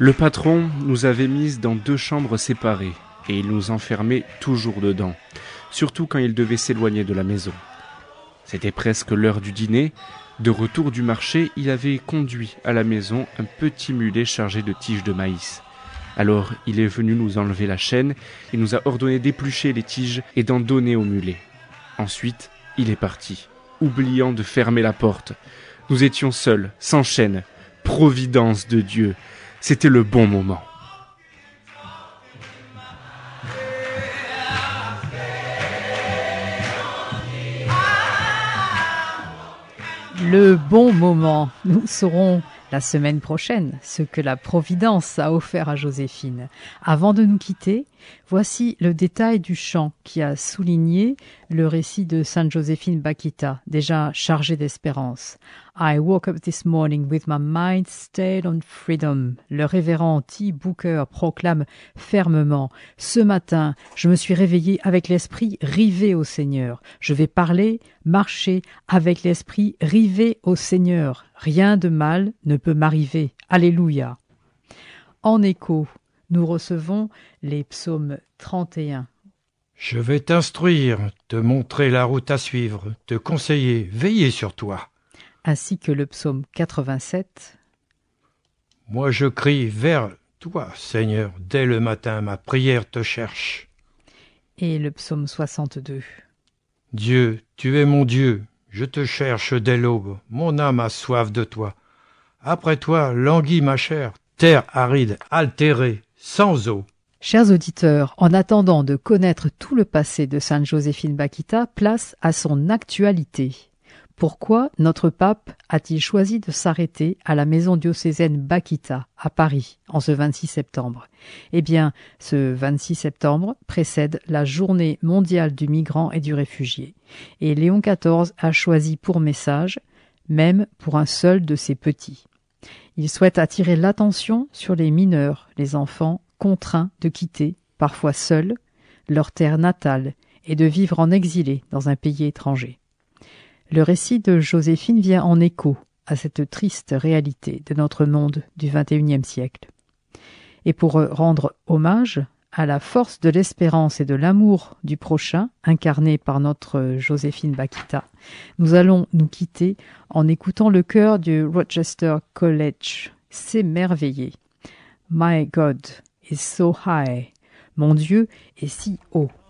Le patron nous avait mises dans 2 chambres séparées, et il nous enfermait toujours dedans, surtout quand il devait s'éloigner de la maison. C'était presque l'heure du dîner. De retour du marché, il avait conduit à la maison un petit mulet chargé de tiges de maïs. Alors il est venu nous enlever la chaîne et nous a ordonné d'éplucher les tiges et d'en donner au mulet. Ensuite, il est parti, oubliant de fermer la porte. Nous étions seuls, sans chaîne. Providence de Dieu, c'était le bon moment. Le bon moment. Nous saurons la semaine prochaine ce que la Providence a offert à Joséphine. Avant de nous quitter, voici le détail du chant qui a souligné le récit de Sainte Joséphine Bakhita, déjà chargé d'espérance. I woke up this morning with my mind stayed on freedom. Le révérend T. Booker proclame fermement: ce matin, je me suis réveillé avec l'esprit rivé au Seigneur. Je vais parler, marcher avec l'esprit rivé au Seigneur. Rien de mal ne peut m'arriver. Alléluia. En écho, nous recevons les psaumes 31. Je vais t'instruire, te montrer la route à suivre, te conseiller, veiller sur toi. Ainsi que le psaume 87. Moi je crie vers toi, Seigneur, dès le matin ma prière te cherche. Et le psaume 62. Dieu, tu es mon Dieu, je te cherche dès l'aube, mon âme a soif de toi. Après toi languit ma chair, terre aride, altérée, sans eau. Chers auditeurs, en attendant de connaître tout le passé de Sainte Joséphine Bakhita, place à son actualité. Pourquoi notre pape a-t-il choisi de s'arrêter à la maison diocésaine Bakhita, à Paris, en ce 26 septembre ? Eh bien, ce 26 septembre précède la journée mondiale du migrant et du réfugié. Et Léon XIV a choisi pour message, même pour un seul de ses petits. Il souhaite attirer l'attention sur les mineurs, les enfants contraints de quitter, parfois seuls, leur terre natale et de vivre en exilé dans un pays étranger. Le récit de Joséphine vient en écho à cette triste réalité de notre monde du XXIe siècle. Et pour rendre hommage à la force de l'espérance et de l'amour du prochain, incarné par notre Joséphine Bakhita, nous allons nous quitter en écoutant le chœur du Rochester College, s'émerveiller. My God is so high. Mon Dieu est si haut.